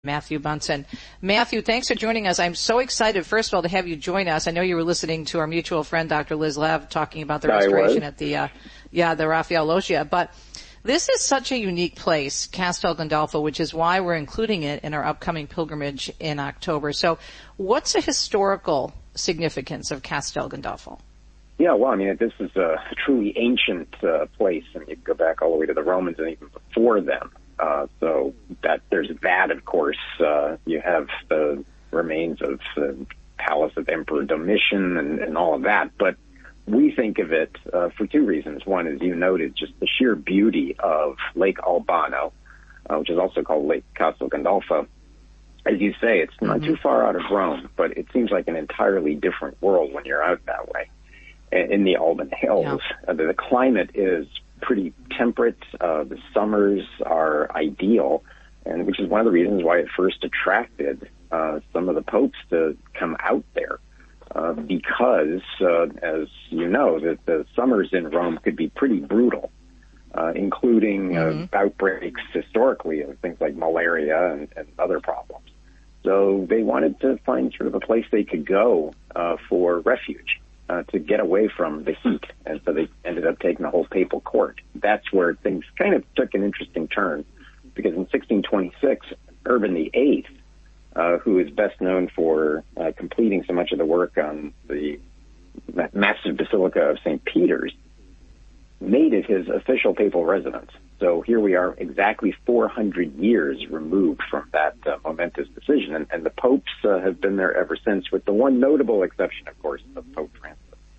Matthew Bunson. Matthew, thanks for joining us. I'm so excited, first of all, to have you join us. I know you were listening to our mutual friend, Dr. Liz Lev, talking about the restoration at the Raphael Loggia. But this is such a unique place, Castel Gandolfo, which is why we're including it in our upcoming pilgrimage in October. So what's the historical significance of Castel Gandolfo? Yeah, well, I mean, this is a truly ancient place, and you go back all the way to the Romans and even before them. So that there's that, of course. You have the remains of the palace of Emperor Domitian and all of that. But we think of it for two reasons. One, as you noted, just the sheer beauty of Lake Albano, which is also called Lake Castel Gandolfo. As you say, it's not too far out of Rome, but it seems like an entirely different world when you're out that way. In the Alban Hills, the climate is pretty temperate. The summers are ideal, and which is one of the reasons why it first attracted some of the popes to come out there. Because, as you know, that the summers in Rome could be pretty brutal, including outbreaks historically of things like malaria and other problems. So they wanted to find sort of a place they could go for refuge. To get away from the heat, and so they ended up taking the whole papal court. That's where things kind of took an interesting turn, because in 1626, Urban VIII, who is best known for completing so much of the work on the massive Basilica of St. Peter's, made it his official papal residence. So here we are exactly 400 years removed from that momentous decision, and the popes have been there ever since, with the one notable exception, of course, of Pope Francis.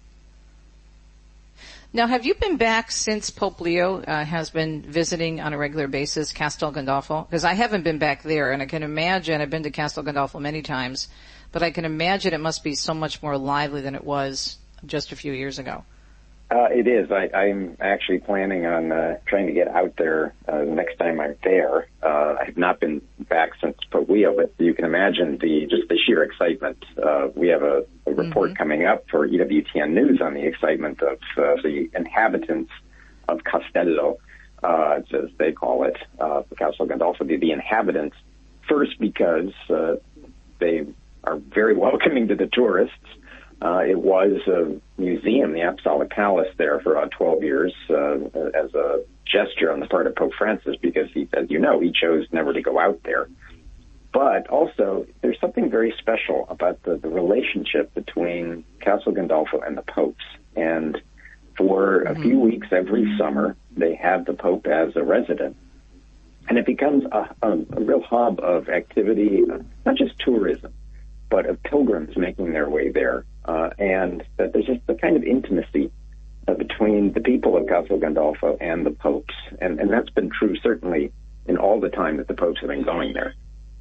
Now, have you been back since Pope Leo has been visiting on a regular basis Castel Gandolfo? Because I haven't been back there, and I can imagine, I've been to Castel Gandolfo many times, but I can imagine it must be so much more lively than it was just a few years ago. It is. I'm actually planning on trying to get out there the next time I'm there. I have not been back since Pope Leo, but you can imagine the sheer excitement. We have a report coming up for EWTN News on the excitement of the inhabitants of Castello, as they call it, Castel Gandolfo, the inhabitants, first because they are very welcoming to the tourists. It was a museum, the Apostolic Palace, there for about 12 years as a gesture on the part of Pope Francis, because he, as you know, he chose never to go out there. But also, there's something very special about the relationship between Castel Gandolfo and the popes. And for a few weeks every summer, they have the Pope as a resident. And it becomes a real hub of activity, not just tourism, but of pilgrims making their way there. And that there's just the kind of intimacy between the people of Castel Gandolfo and the popes. And that's been true certainly in all the time that the popes have been going there.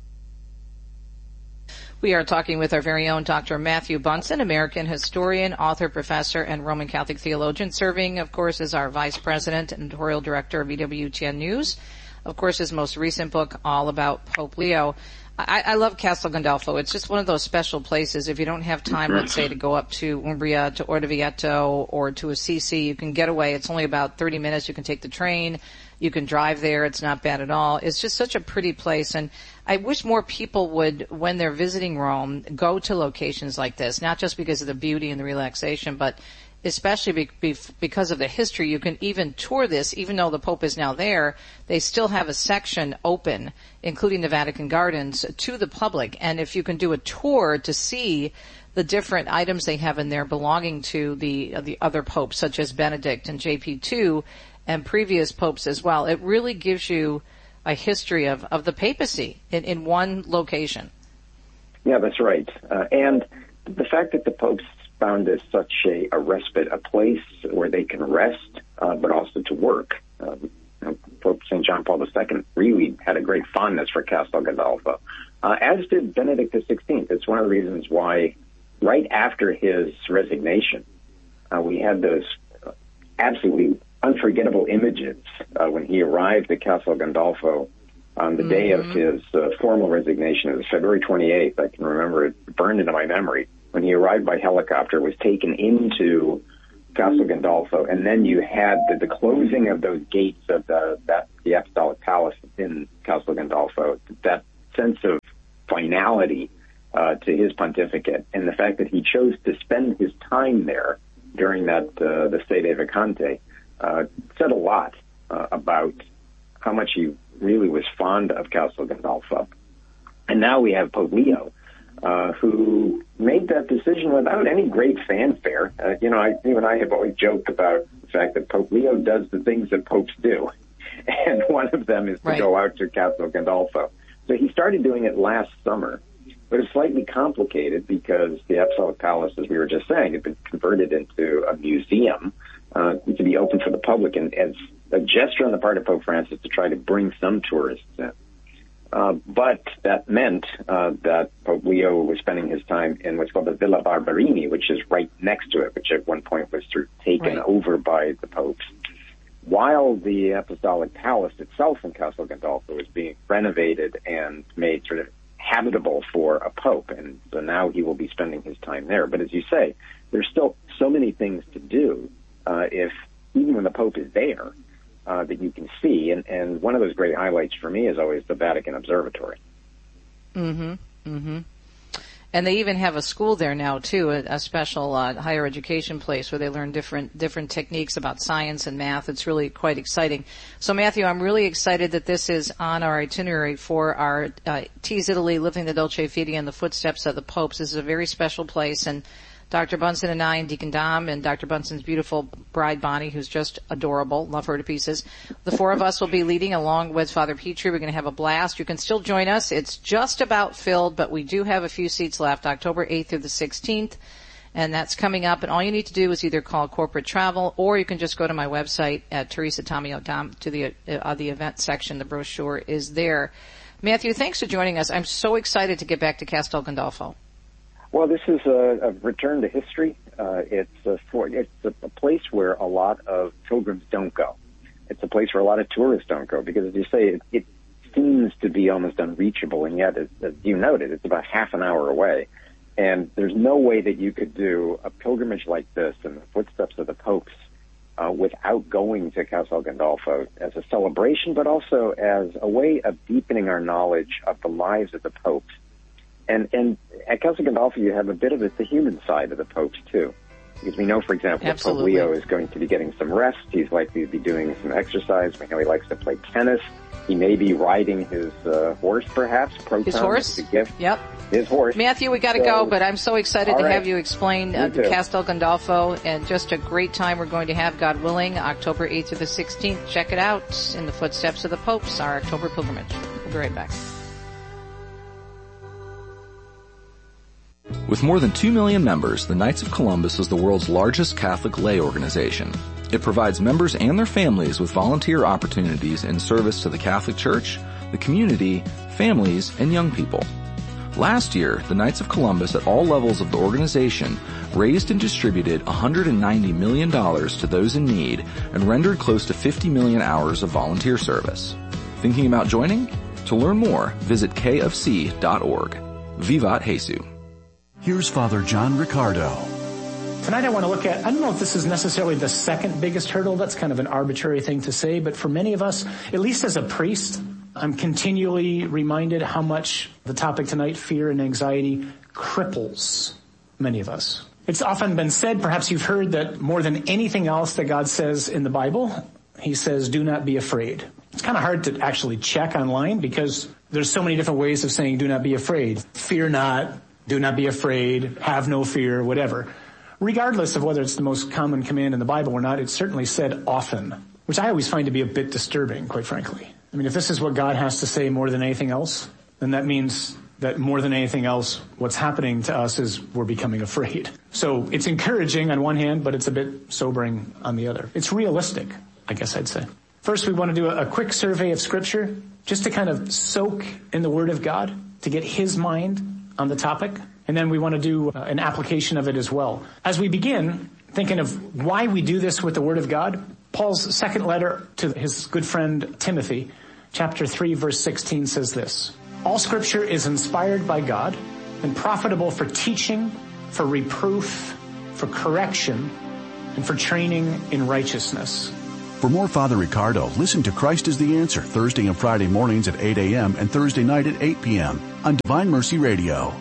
We are talking with our very own Dr. Matthew Bunson, American historian, author, professor, and Roman Catholic theologian, serving, of course, as our vice president and editorial director of EWTN News. Of course, his most recent book, all about Pope Leo. I love Castel Gandolfo. It's just one of those special places. If you don't have time, let's say, to go up to Umbria, to Orvieto, or to Assisi, you can get away. It's only about 30 minutes. You can take the train. You can drive there. It's not bad at all. It's just such a pretty place. And I wish more people would, when they're visiting Rome, go to locations like this, not just because of the beauty and the relaxation, but especially because of the history. You can even tour this, even though the Pope is now there. They still have a section open, including the Vatican Gardens, to the public. And if you can do a tour to see the different items they have in there belonging to the other popes, such as Benedict and JP2 and previous popes as well, it really gives you a history of the papacy in one location. Yeah, that's right. And the fact that the popes found as such a respite, a place where they can rest, but also to work. Pope St. John Paul II really had a great fondness for Castel Gandolfo, as did Benedict XVI. It's one of the reasons why, right after his resignation, we had those absolutely unforgettable images when he arrived at Castel Gandolfo on the day of his formal resignation. It was February 28th. I can remember it burned into my memory. When he arrived by helicopter, was taken into Castel Gandolfo, and then you had the closing of those gates of the Apostolic Palace in Castel Gandolfo. That sense of finality to his pontificate, and the fact that he chose to spend his time there during that the Sede Vacante said a lot about how much he really was fond of Castel Gandolfo. And now we have Pope Leo, who made that decision without any great fanfare. You and I have always joked about the fact that Pope Leo does the things that popes do, and one of them is to go out to Castel Gandolfo. So he started doing it last summer, but it's slightly complicated because the Apostolic Palace, as we were just saying, had been converted into a museum to be open for the public, and as a gesture on the part of Pope Francis to try to bring some tourists in. But that meant that Pope Leo was spending his time in what's called the Villa Barberini, which is right next to it, which at one point was sort of taken over by the popes, while the Apostolic Palace itself in Castel Gandolfo was being renovated and made sort of habitable for a pope. And so now he will be spending his time there. But as you say, there's still so many things to do even when the pope is there. That you can see, and one of those great highlights for me is always the Vatican Observatory. Mm-hmm. Mm-hmm. And they even have a school there now too, a special higher education place where they learn different techniques about science and math. It's really quite exciting. So Matthew, I'm really excited that this is on our itinerary for our Tees Italy, Living the Dulce Fide in the Footsteps of the Popes. This is a very special place, and Dr. Bunson and I, and Deacon Dom, and Dr. Bunson's beautiful bride, Bonnie, who's just adorable. Love her to pieces. The four of us will be leading along with Father Petrie. We're going to have a blast. You can still join us. It's just about filled, but we do have a few seats left, October 8th through the 16th, and that's coming up. And all you need to do is either call Corporate Travel, or you can just go to my website at Teresa Tomeo Dom to the event section. The brochure is there. Matthew, thanks for joining us. I'm so excited to get back to Castel Gandolfo. Well, this is a return to history. It's a place where a lot of pilgrims don't go. It's a place where a lot of tourists don't go because, as you say, it seems to be almost unreachable, and yet, as you noted, it's about half an hour away. And there's no way that you could do a pilgrimage like this in the footsteps of the popes without going to Castel Gandolfo as a celebration, but also as a way of deepening our knowledge of the lives of the popes. And at Castel Gandolfo, you have a bit of the human side of the popes, too. Because we know, for example, that Pope Leo is going to be getting some rest. He's likely to be doing some exercise. We know he likes to play tennis. He may be riding his horse, perhaps. Proton, his horse? As a gift. Yep. His horse. Matthew, we got to go, but I'm so excited to have you explain Castel Gandolfo, and just a great time we're going to have, God willing, October 8th to the 16th. Check it out, In the Footsteps of the Popes, our October pilgrimage. We'll be right back. With more than 2 million members, the Knights of Columbus is the world's largest Catholic lay organization. It provides members and their families with volunteer opportunities in service to the Catholic Church, the community, families, and young people. Last year, the Knights of Columbus at all levels of the organization raised and distributed $190 million to those in need and rendered close to 50 million hours of volunteer service. Thinking about joining? To learn more, visit kfc.org. Vivat Jesus. Here's Father John Riccardo. Tonight I want to look at, I don't know if this is necessarily the second biggest hurdle. That's kind of an arbitrary thing to say, but for many of us, at least as a priest, I'm continually reminded how much the topic tonight, fear and anxiety, cripples many of us. It's often been said, perhaps you've heard, that more than anything else that God says in the Bible, he says, do not be afraid. It's kind of hard to actually check online because there's so many different ways of saying do not be afraid. Fear not, do not be afraid, have no fear, whatever. Regardless of whether it's the most common command in the Bible or not, it's certainly said often, which I always find to be a bit disturbing, quite frankly. I mean, if this is what God has to say more than anything else, then that means that more than anything else, what's happening to us is we're becoming afraid. So it's encouraging on one hand, but it's a bit sobering on the other. It's realistic, I guess I'd say. First, we want to do a quick survey of Scripture, just to kind of soak in the Word of God, to get His mind on the topic. And then we want to do an application of it as well. As we begin, thinking of why we do this with the Word of God, Paul's second letter to his good friend Timothy, chapter 3, verse 16 says this: all Scripture is inspired by God and profitable for teaching, for reproof, for correction, and for training in righteousness, For more Father Ricardo, listen to Christ is the Answer Thursday and Friday mornings at 8 a.m. and Thursday night at 8 p.m. on Divine Mercy Radio.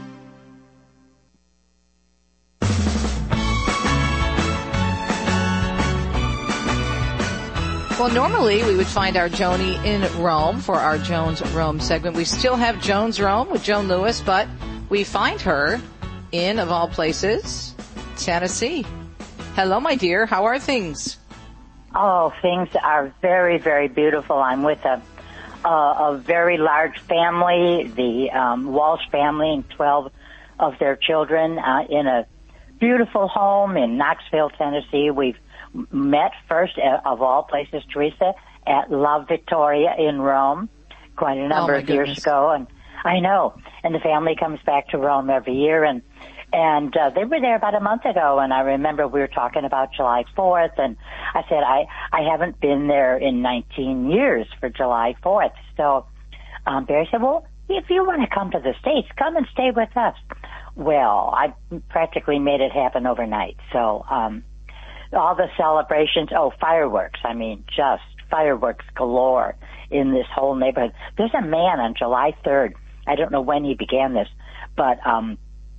Well, normally we would find our Joni in Rome for our Joan's Rome segment. We still have Joan's Rome with Joan Lewis, but we find her in, of all places, Tennessee. Hello, my dear. How are things? Oh, things are very, very beautiful. I'm with a very large family, the Walsh family, and 12 of their children in a beautiful home in Knoxville, Tennessee. We've met first, of all places, Teresa, at La Vittoria in Rome quite a number of years ago. And I know. And the family comes back to Rome every year. And they were there about a month ago. And I remember we were talking about July 4th. And I said, I haven't been there in 19 years for July 4th. So Barry said, well, if you want to come to the States, come and stay with us. Well, I practically made it happen overnight. So all the celebrations, fireworks. I mean, just fireworks galore in this whole neighborhood. There's a man on July 3rd. I don't know when he began this, but on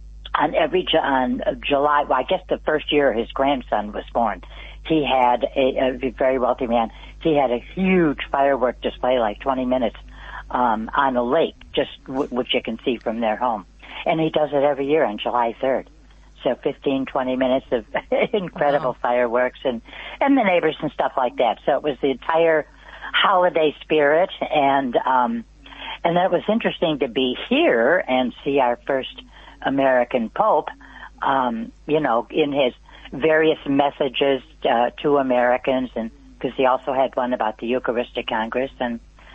July, well, I guess the first year his grandson was born, he had a very wealthy man. He had a huge firework display, like 20 minutes, on a lake, just which you can see from their home. And he does it every year on July 3rd. So 15, 20 minutes of incredible fireworks and the neighbors and stuff like that. So it was the entire holiday spirit. And then it was interesting to be here and see our first American Pope, in his various messages to Americans, and because he also had one about the Eucharistic Congress, and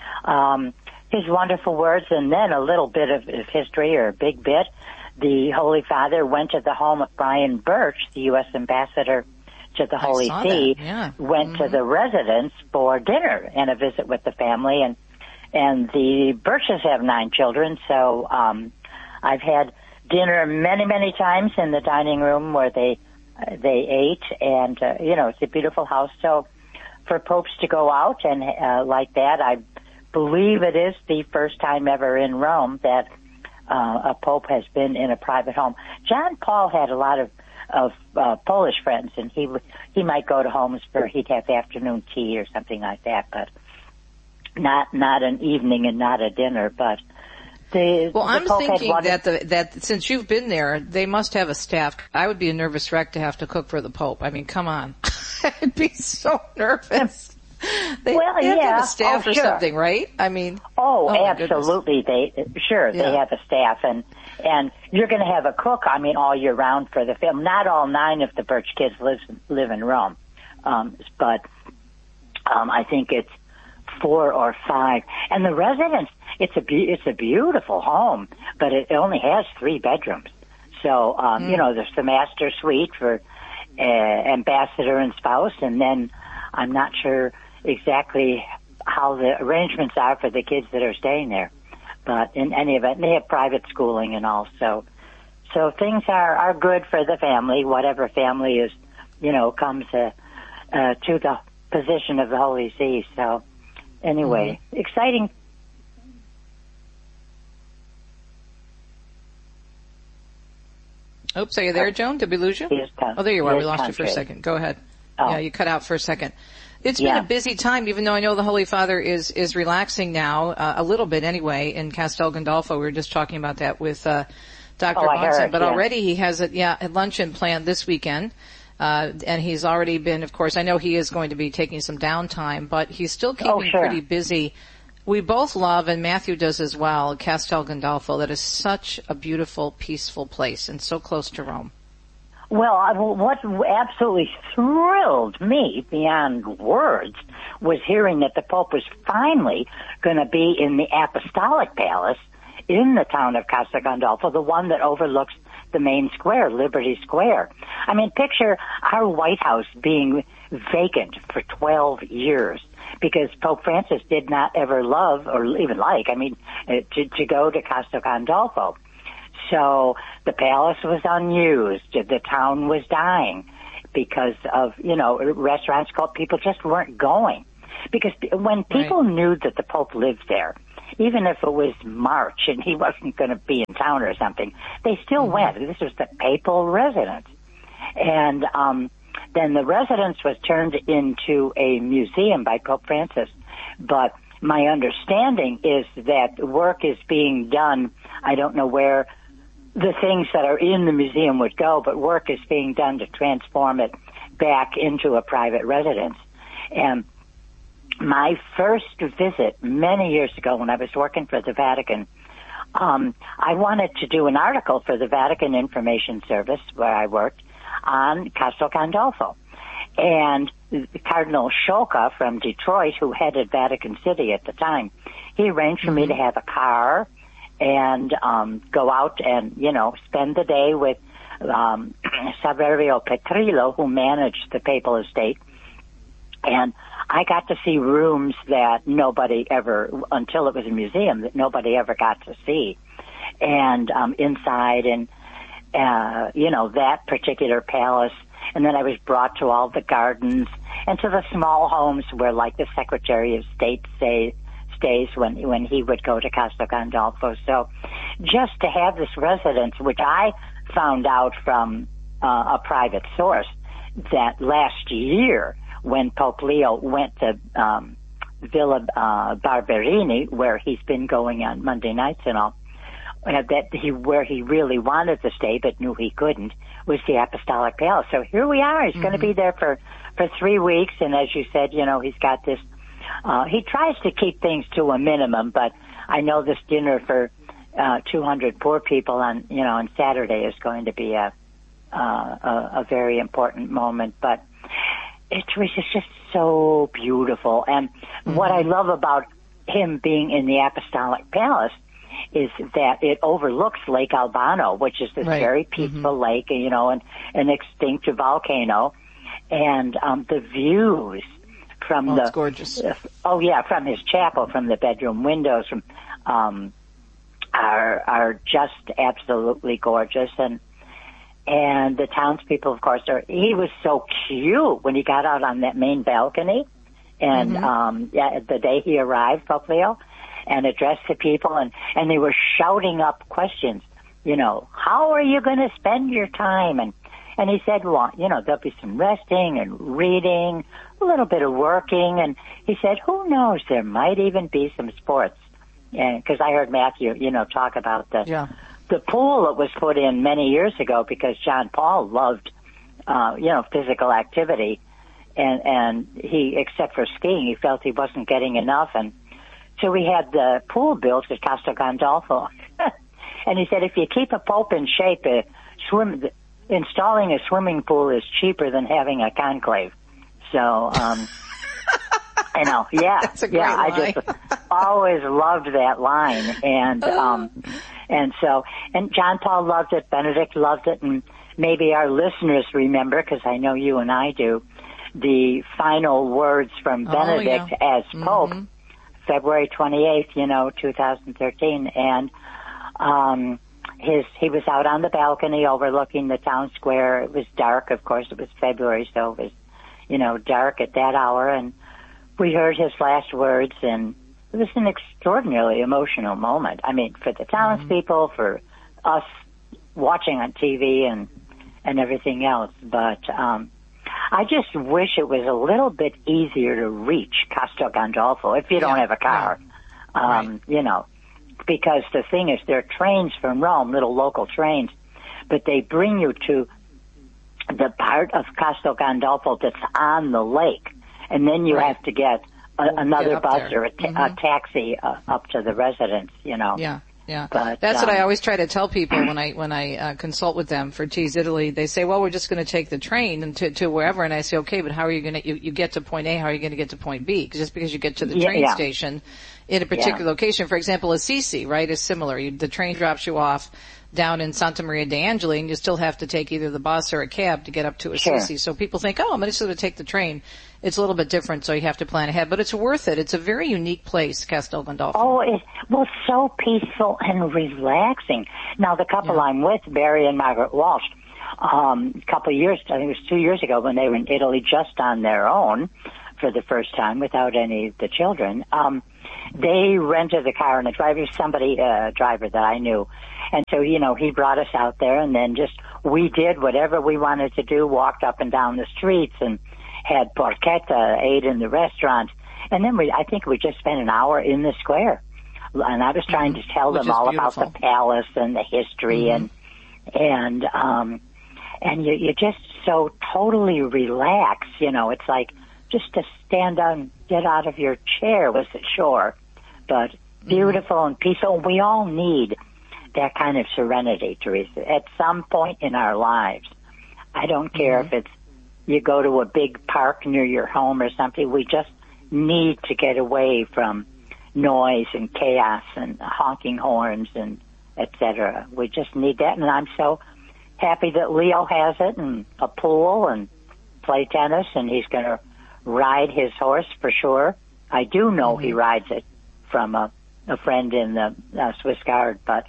his wonderful words, and then a little bit of history, or a big bit. The Holy Father went to the home of Brian Birch, the U.S. ambassador to the Holy See, went to the residence for dinner and a visit with the family. And the Birches have 9 children, so I've had dinner many, many times in the dining room where they ate, and, it's a beautiful house. So for popes to go out and like that, I believe it is the first time ever in Rome that a pope has been in a private home. John Paul had a lot of Polish friends, and he might go to homes where he'd have afternoon tea or something like that, but not an evening and not a dinner. But I'm thinking that since you've been there, they must have a staff. I would be a nervous wreck to have to cook for the Pope. I mean, come on, I'd be so nervous. They have to have a staff or something, right? I mean, absolutely. They have a staff, and you're going to have a cook. I mean, all year round for the family. Not all 9 of the Birch kids live in Rome, but I think it's 4 or 5. And the residence, it's a beautiful home, but it only has 3 bedrooms. So there's the master suite for ambassador and spouse, and then I'm not sure exactly how the arrangements are for the kids that are staying there. But in any event, they have private schooling and all. So things are good for the family, whatever family is, comes to the position of the Holy See. So anyway, exciting. Oops, are you there, Joan? Did we lose you? Oh, there you are. We lost you for a second. Go ahead. Oh. Yeah, you cut out for a second. It's been a busy time, even though I know the Holy Father is relaxing now, a little bit anyway, in Castel Gandolfo. We were just talking about that with Dr. Bunsen. But already he has a luncheon planned this weekend. And he's already been, of course, I know he is going to be taking some downtime, but he's still keeping pretty busy. We both love, and Matthew does as well, Castel Gandolfo. That is such a beautiful, peaceful place and so close to Rome. Well, what absolutely thrilled me beyond words was hearing that the Pope was finally going to be in the Apostolic Palace in the town of Castel Gandolfo, the one that overlooks the main square, Liberty Square. I mean, picture our White House being vacant for 12 years because Pope Francis did not ever love or even like, to go to Castel Gandolfo. So the palace was unused. The town was dying. because of, restaurants, people just weren't going. Because when people knew that the Pope lived there, even if it was March and he wasn't going to be in town or something, they still went. This was the papal residence. And then the residence was turned into a museum by Pope Francis. But my understanding is that work is being done. I don't know where the things that are in the museum would go, but work is being done to transform it back into a private residence. And my first visit many years ago when I was working for the Vatican, I wanted to do an article for the Vatican Information Service where I worked on Castel Gandolfo. And Cardinal Sciocca from Detroit, who headed Vatican City at the time, he arranged for me to have a car and go out and, spend the day with Saverio Petrillo, who managed the papal estate. And I got to see rooms that nobody ever, until it was a museum, that nobody ever got to see. And inside and, that particular palace. And then I was brought to all the gardens and to the small homes where, like, the Secretary of State stays when he would go to Castel Gandolfo. So just to have this residence, which I found out from a private source, that last year when Pope Leo went to Villa Barberini, where he's been going on Monday nights and all, where he really wanted to stay but knew he couldn't, was the Apostolic Palace. So here we are. He's going to be there for 3 weeks, and as you said, he's got this. He tries to keep things to a minimum, but I know this dinner for 200 poor people on Saturday is going to be a very important moment. But it was just so beautiful, and what I love about him being in the Apostolic Palace is that it overlooks Lake Albano, which is this very peaceful lake, an extinct volcano, and the views from it's gorgeous. From his chapel, from the bedroom windows, are just absolutely gorgeous, and the townspeople, of course, he was so cute when he got out on that main balcony, and the day he arrived, Pope Leo, and addressed the people, and they were shouting up questions, how are you going to spend your time? And he said, well, there'll be some resting and reading, a little bit of working, and he said, who knows, there might even be some sports. Because I heard Matthew, talk about the pool that was put in many years ago because John Paul loved, physical activity, and he, except for skiing, he felt he wasn't getting enough, and so we had the pool built at Castel Gandolfo. And he said, if you keep a pope in shape, installing a swimming pool is cheaper than having a conclave. So, That's a great line. I just always loved that line. And John Paul loved it, Benedict loved it, and maybe our listeners remember, because I know you and I do, the final words from Benedict as Pope. February 28th, 2013, and he was out on the balcony overlooking the town square. It was dark, of course, it was February, so it was, dark at that hour, and we heard his last words, and it was an extraordinarily emotional moment. I mean, for the townspeople, for us watching on TV and everything else, but I just wish it was a little bit easier to reach Castel Gandolfo if you don't have a car. Because the thing is, there are trains from Rome, little local trains, but they bring you to the part of Castel Gandolfo that's on the lake, and then you have to get another bus or a taxi up to the residence, Yeah, but that's what I always try to tell people when I consult with them for Tees Italy. They say, well, we're just going to take the train and to wherever. And I say, okay, but how are you going to, you get to point A, how are you going to get to point B? Just because you get to the train station in a particular location, for example, Assisi, right, is similar. The train drops you off down in Santa Maria de Angeli, and you still have to take either the bus or a cab to get up to Assisi. So people think, oh, I'm just going to take the train. It's a little bit different, so you have to plan ahead, but it's worth it. It's a very unique place, Castel Gandolfo. Oh, it's so peaceful and relaxing. Now, the couple I'm with, Barry and Margaret Walsh, a couple of years, I think it was 2 years ago, when they were in Italy just on their own for the first time without any of the children. They rented a car, and a driver that I knew. And so, he brought us out there, and then we did whatever we wanted to do, walked up and down the streets and had porchetta, ate in the restaurant. And then I think we just spent an hour in the square. And I was trying to tell them all about the palace and the history, and you're just so totally relaxed. It's like just to stand on, get out of your chair was the shore, but beautiful and peaceful. We all need that kind of serenity, Teresa, at some point in our lives. I don't care if it's you go to a big park near your home or something. We just need to get away from noise and chaos and honking horns and etc. We just need that, and I'm so happy that Leo has it, and a pool and play tennis, and he's going to ride his horse for sure. I do know he rides it from a friend in the Swiss Guard, but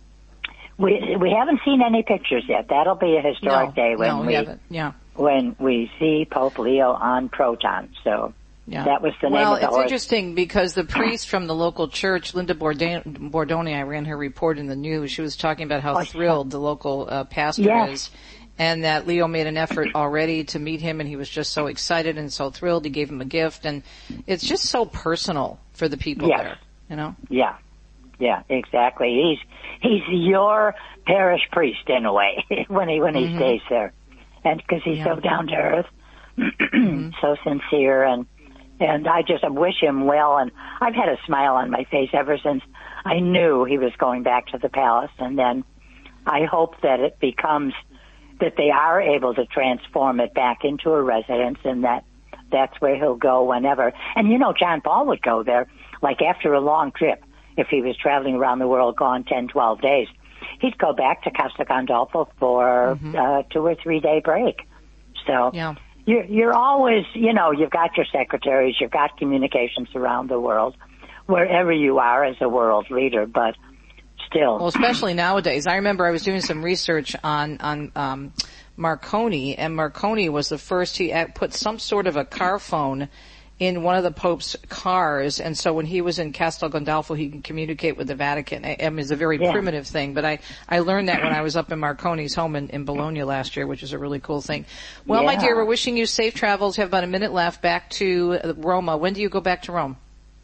we haven't seen any pictures yet. That'll be a historic day when we see Pope Leo on Proton. So that was the name of the horse. Well, it's interesting because the priest from the local church, Linda Bordoni, I ran her report in the news. She was talking about how thrilled the local pastor is, and that Leo made an effort already to meet him, and he was just so excited and so thrilled. He gave him a gift, and it's just so personal for the people there, Yeah, exactly. He's your parish priest in a way when he stays there, and because he's so down to earth, so sincere, and I just wish him well. And I've had a smile on my face ever since I knew he was going back to the palace, and then I hope that it becomes that they are able to transform it back into a residence, and that's where he'll go whenever. And John Paul would go there, like after a long trip. If he was traveling around the world, gone 10, 12 days, he'd go back to Castel Gandolfo for a 2 or 3 day break. So you're always, you've got your secretaries, you've got communications around the world, wherever you are as a world leader, but still. Well, especially nowadays. I remember I was doing some research on Marconi, and Marconi was the first. He put some sort of a car phone in one of the Pope's cars, and so when he was in Castel Gandolfo, he can communicate with the Vatican. I mean, it's a very primitive thing, but I learned that when I was up in Marconi's home in Bologna last year, which is a really cool thing. Well, my dear, we're wishing you safe travels. You have about a minute left back to Roma. When do you go back to Rome?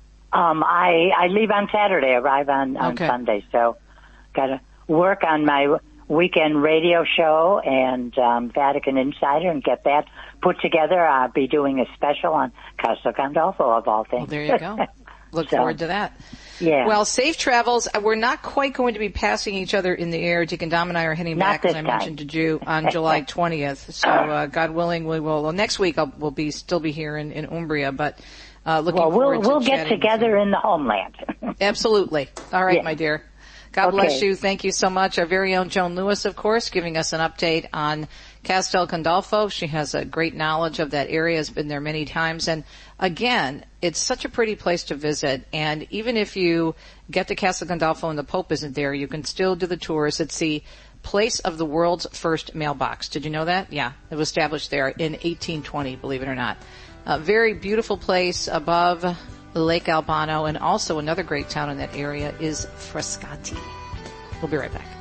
I leave on Saturday, arrive on Sunday, so gotta work on my weekend radio show and Vatican Insider and get that put together. I'll be doing a special on Castel Gandolfo, of all things. Well, there you go. Look forward to that. Yeah. Well, safe travels. We're not quite going to be passing each other in the air. Deacon Dom and I are heading back, as I mentioned to you, on July 20th. So, God willing, we will. Well, next week we'll still be here in Umbria, but looking forward to we'll get together in the homeland. Absolutely. All right, my dear. God bless you. Thank you so much. Our very own Joan Lewis, of course, giving us an update on Castel Gandolfo. She has a great knowledge of that area, has been there many times. And again, it's such a pretty place to visit. And even if you get to Castel Gandolfo and the Pope isn't there, you can still do the tours. It's the place of the world's first mailbox. Did you know that? Yeah. It was established there in 1820, believe it or not. A very beautiful place above Lake Albano, and also another great town in that area is Frascati. We'll be right back.